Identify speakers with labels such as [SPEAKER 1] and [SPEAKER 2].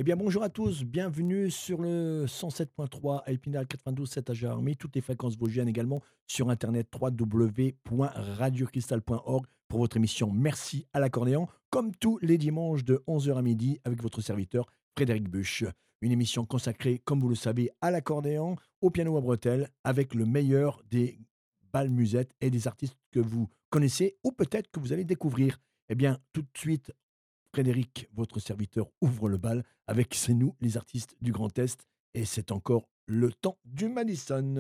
[SPEAKER 1] Eh bien, bonjour à tous, bienvenue sur le 107.3 à Épinal, 92.7 à Gérardmer, toutes les fréquences vosgiennes également sur internet www.radiocristal.org pour votre émission Merci à l'accordéon, comme tous les dimanches de 11 heures à midi avec votre serviteur Frédéric Buch. Une émission consacrée, comme vous le savez, à l'accordéon, au piano à bretelles, avec le meilleur des bals musettes et des artistes que vous connaissez ou peut-être que vous allez découvrir. Eh bien, tout de suite, Frédéric, votre serviteur, ouvre le bal avec C'est nous, les artistes du Grand Est, et c'est encore le temps du Madison.